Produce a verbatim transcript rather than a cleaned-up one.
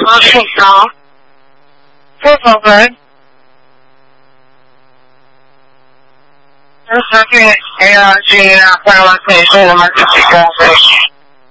我睡着。这宝贝，就是这个，哎呀，这个，让我腿是我们自己工作。